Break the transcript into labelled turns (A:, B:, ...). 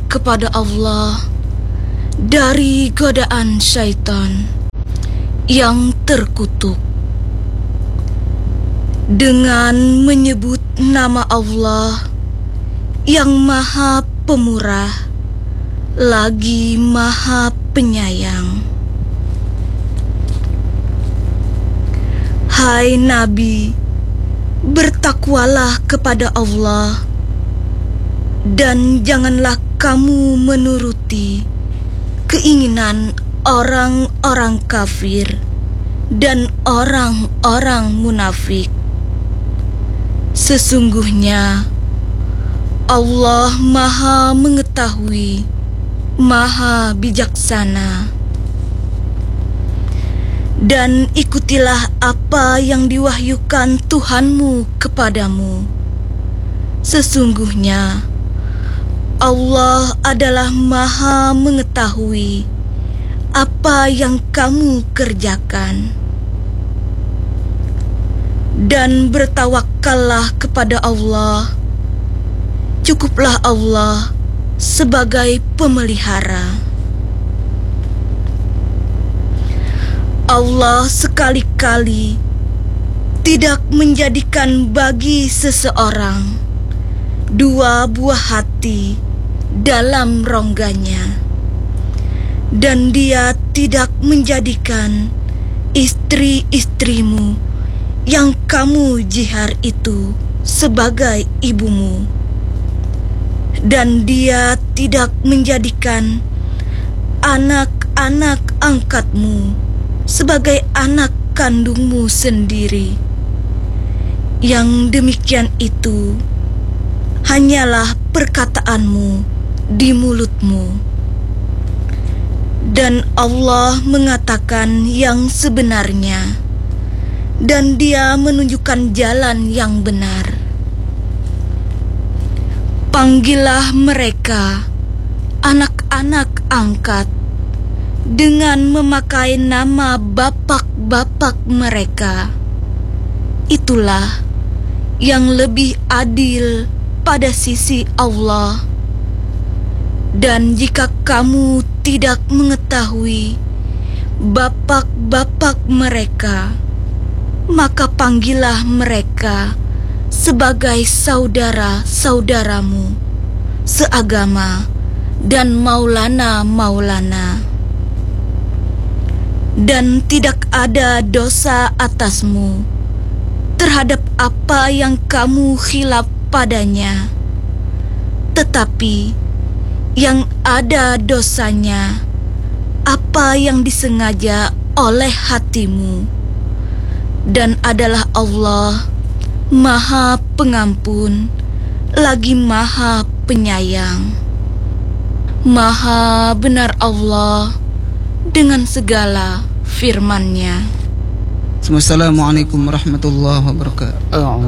A: kepada Allah dari godaan syaitan yang terkutuk. Dengan menyebut nama Allah yang Maha Pemurah lagi Maha Penyayang. Hai Nabi, bertakwalah kepada Allah dan janganlah kamu menuruti keinginan orang-orang kafir dan orang-orang munafik. Sesungguhnya Allah Maha Mengetahui, Maha Bijaksana. Dan ikutilah apa yang diwahyukan Tuhanmu kepadamu. Sesungguhnya Allah adalah Maha Mengetahui apa yang kamu kerjakan. Dan bertawakkallah kepada Allah. Cukuplah Allah sebagai pemelihara. Allah sekali-kali tidak menjadikan bagi seseorang dua buah hati dalam rongganya, dan Dia tidak menjadikan istri-istrimu yang kamu jihar itu sebagai ibumu, dan Dia tidak menjadikan anak-anak angkatmu sebagai anak kandungmu sendiri. Yang demikian itu hanyalah perkataanmu di mulutmu. Dan Allah mengatakan yang sebenarnya, dan Dia menunjukkan jalan yang benar. Panggillah mereka anak-anak angkat dengan memakai nama bapak-bapak mereka. Itulah yang lebih adil pada sisi Allah. Dan jika kamu tidak mengetahui bapak-bapak mereka, maka panggillah mereka sebagai saudara-saudaramu seagama dan maulana-maulana. Dan tidak ada dosa atasmu terhadap apa yang kamu khilaf padanya, tetapi yang ada dosanya apa yang disengaja oleh hatimu. Dan adalah Allah Maha Pengampun lagi Maha Penyayang. Maha benar Allah dengan segala firman-Nya.
B: Assalamualaikum warahmatullahi wabarakatuh.